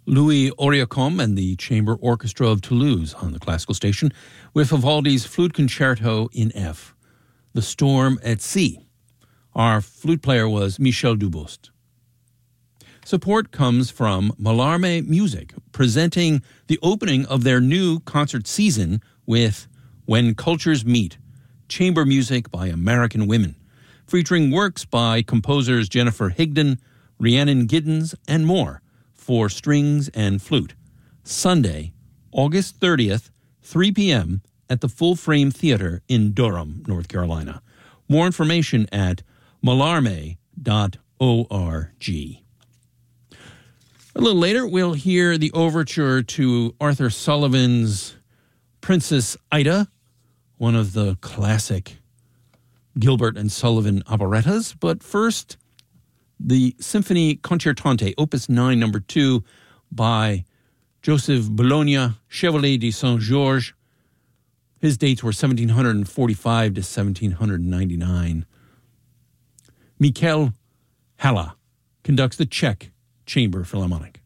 Louis Oriacom and the Chamber Orchestra of Toulouse on the classical station with Vivaldi's Flute Concerto in F, The Storm at Sea. Our flute player was Michel Dubost. Support comes from Mallarmé Music, presenting the opening of their new concert season with When Cultures Meet, chamber music by American women, featuring works by composers Jennifer Higdon, Rhiannon Giddens, and more, for strings and flute. Sunday, August 30th, 3 p.m. at the Full Frame Theater in Durham, North Carolina. More information at mallarme.org. A little later, we'll hear the overture to Arthur Sullivan's Princess Ida, one of the classic Gilbert and Sullivan operettas. But first, the Symphony Concertante, Opus 9, number 2, by Joseph Bologna, Chevalier de Saint-Georges. His dates were 1745 to 1799. Mikel Hala conducts the Czech Chamber Philharmonic.